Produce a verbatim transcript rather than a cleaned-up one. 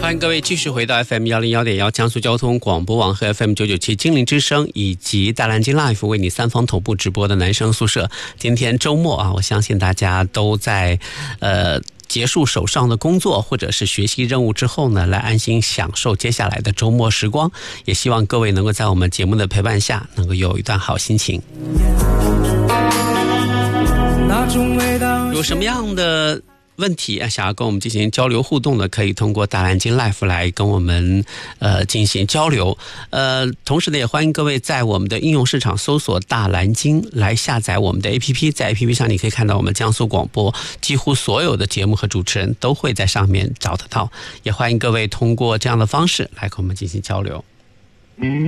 欢迎各位继续回到 F M 一零一点一 江苏交通广播网和 F M 九九七精灵之声以及大蓝鲸 Life 为你三方同步直播的男生宿舍。今天周末啊，我相信大家都在呃结束手上的工作或者是学习任务之后呢，来安心享受接下来的周末时光。也希望各位能够在我们节目的陪伴下，能够有一段好心情。有什么样的问题啊，想要跟我们进行交流互动的，可以通过大蓝鲸 Life 来跟我们呃进行交流。呃，同时呢，也欢迎各位在我们的应用市场搜索大蓝鲸来下载我们的 A P P， 在 A P P 上你可以看到我们江苏广播几乎所有的节目和主持人都会在上面找得到。也欢迎各位通过这样的方式来跟我们进行交流。